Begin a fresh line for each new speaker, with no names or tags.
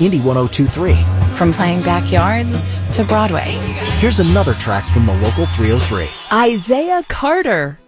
Indy 1023.
From playing backyards to Broadway.
Here's another track from the local 303.
Isaiah Carter.